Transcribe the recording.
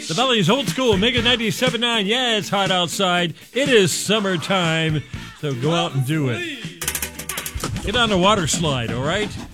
The Valley's old school, Mega 97.9. Yeah, it's hot outside. It is summertime, so go out and do it. Get on the water slide, all right?